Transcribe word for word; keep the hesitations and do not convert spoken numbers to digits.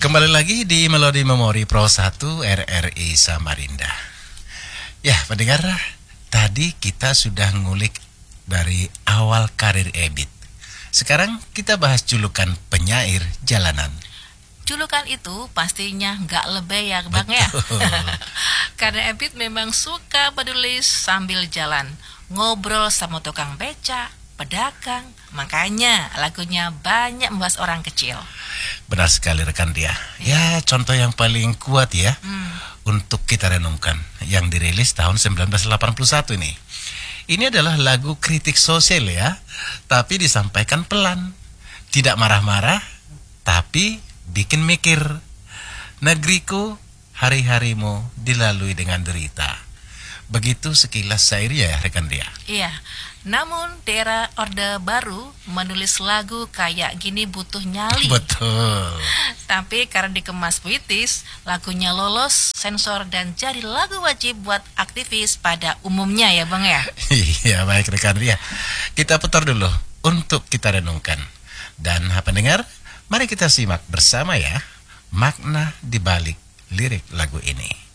Kembali lagi di Melodi Memori Pro satu R R I Samarinda. Ya, pendengar, tadi kita sudah ngulik dari awal karir Ebit. Sekarang kita bahas julukan penyair jalanan. Julukan itu pastinya nggak lebay ya Bang ya. Karena Ebit memang suka menulis sambil jalan, ngobrol sama tukang beca, pedagang. Makanya lagunya banyak membahas orang kecil. Benar sekali rekan dia. Ya, contoh yang paling kuat ya hmm. untuk kita renungkan yang dirilis tahun sembilan belas delapan puluh satu ini. Ini adalah lagu kritik sosial ya, tapi disampaikan pelan. Tidak marah-marah, tapi bikin mikir. Negeriku, hari-harimu dilalui dengan derita. Begitu sekilas syair ya rekan dia. Iya. Namun di era Orde Baru menulis lagu kayak gini butuh nyali. Betul. Tapi karena dikemas puitis, lagunya lolos sensor dan jadi lagu wajib buat aktivis pada umumnya ya Bang ya. Iya, baik rekan dia. Kita putar dulu untuk kita renungkan. Dan pendengar, mari kita simak bersama ya makna di balik lirik lagu ini.